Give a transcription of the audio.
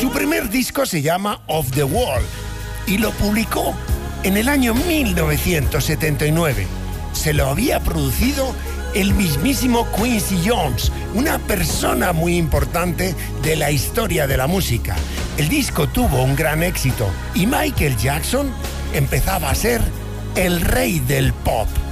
Su primer disco se llama Off the Wall y lo publicó en el año 1979. Se lo había producido el mismísimo Quincy Jones, una persona muy importante de la historia de la música. El disco tuvo un gran éxito y Michael Jackson empezaba a ser el rey del pop.